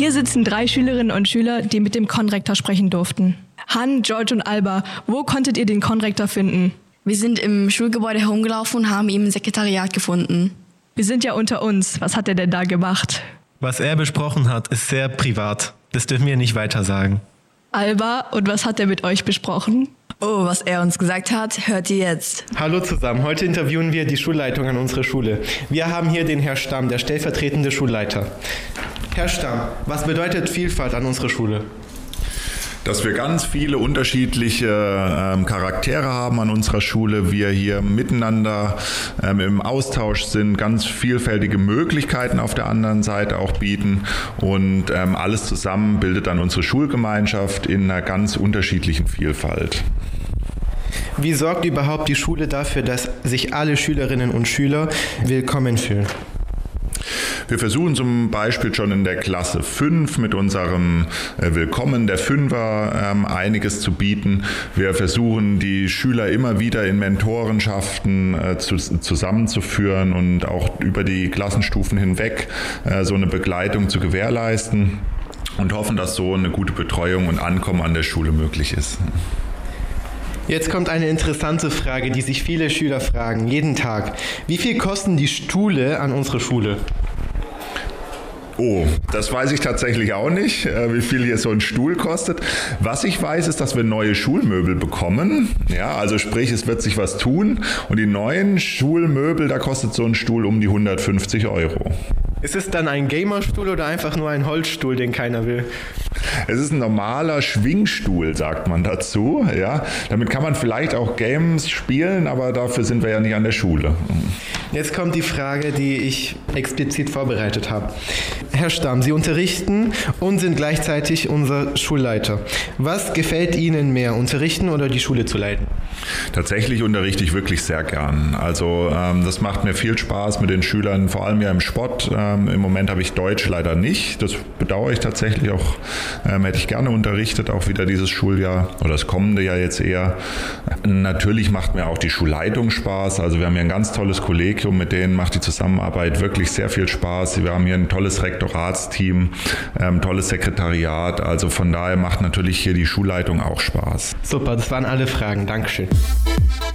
Hier sitzen 3 Schülerinnen und Schüler, die mit dem Konrektor sprechen durften. Han, George und Alba, wo konntet ihr den Konrektor finden? Wir sind im Schulgebäude herumgelaufen und haben ihn im Sekretariat gefunden. Wir sind ja unter uns. Was hat er denn da gemacht? Was er besprochen hat, ist sehr privat. Das dürfen wir nicht weiter sagen. Alba, und was hat er mit euch besprochen? Oh, was er uns gesagt hat, hört ihr jetzt. Hallo zusammen, heute interviewen wir die Schulleitung an unserer Schule. Wir haben hier den Herr Stamm, der stellvertretende Schulleiter. Herr Stamm, was bedeutet Vielfalt an unserer Schule? Dass wir ganz viele unterschiedliche Charaktere haben an unserer Schule, wir hier miteinander im Austausch sind, ganz vielfältige Möglichkeiten auf der anderen Seite auch bieten und alles zusammen bildet dann unsere Schulgemeinschaft in einer ganz unterschiedlichen Vielfalt. Wie sorgt überhaupt die Schule dafür, dass sich alle Schülerinnen und Schüler willkommen fühlen? Wir versuchen zum Beispiel schon in der Klasse 5 mit unserem Willkommen der Fünfer einiges zu bieten. Wir versuchen, die Schüler immer wieder in Mentorenschaften zusammenzuführen und auch über die Klassenstufen hinweg so eine Begleitung zu gewährleisten und hoffen, dass so eine gute Betreuung und Ankommen an der Schule möglich ist. Jetzt kommt eine interessante Frage, die sich viele Schüler fragen, jeden Tag. Wie viel kosten die Stühle an unserer Schule? Oh, das weiß ich tatsächlich auch nicht, wie viel hier so ein Stuhl kostet. Was ich weiß, ist, dass wir neue Schulmöbel bekommen. Ja, also sprich, es wird sich was tun. Und die neuen Schulmöbel, da kostet so ein Stuhl um die 150 €. Ist es dann ein Gamerstuhl oder einfach nur ein Holzstuhl, den keiner will? Es ist ein normaler Schwingstuhl, sagt man dazu. Ja, damit kann man vielleicht auch Games spielen, aber dafür sind wir ja nicht an der Schule. Jetzt kommt die Frage, die ich explizit vorbereitet habe. Herr Stamm, Sie unterrichten und sind gleichzeitig unser Schulleiter. Was gefällt Ihnen mehr, unterrichten oder die Schule zu leiten? Tatsächlich unterrichte ich wirklich sehr gern. Also das macht mir viel Spaß mit den Schülern, vor allem ja im Sport. Im Moment habe ich Deutsch leider nicht. Das bedauere ich tatsächlich auch. Hätte ich gerne unterrichtet, auch wieder dieses Schuljahr oder das kommende Jahr jetzt eher. Natürlich macht mir auch die Schulleitung Spaß. Also wir haben hier ein ganz tolles Kollegium, mit denen macht die Zusammenarbeit wirklich sehr viel Spaß. Wir haben hier ein tolles Rektoratsteam, tolles Sekretariat. Also von daher macht natürlich hier die Schulleitung auch Spaß. Super, das waren alle Fragen. Dankeschön.